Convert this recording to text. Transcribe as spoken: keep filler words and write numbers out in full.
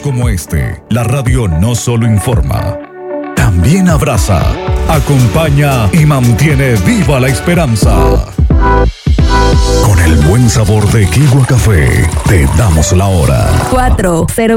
como este, la radio no solo informa, también abraza, acompaña y mantiene viva la esperanza. Con el buen sabor de Kiwa Café, te damos la hora. cuatro cero